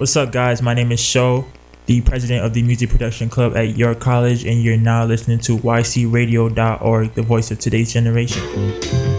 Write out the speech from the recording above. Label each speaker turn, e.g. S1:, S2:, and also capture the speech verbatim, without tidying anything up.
S1: What's up, guys? My name is Sho, the president of the Music Production Club at York College, and you're now listening to Y C radio dot org, the voice of today's generation.